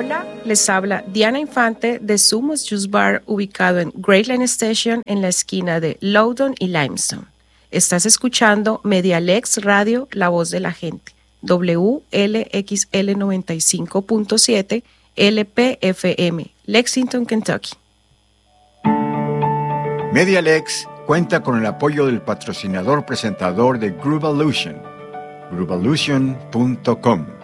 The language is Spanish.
Hola, les habla Diana Infante de Sumos Juice Bar, ubicado en Great Line Station en la esquina de Loudoun y Limestone. Estás escuchando Medialex Radio, la voz de la gente, WLXL 95.7 LPFM, Lexington, Kentucky. Medialex cuenta con el apoyo del patrocinador presentador de Groovolution, groovolution.com.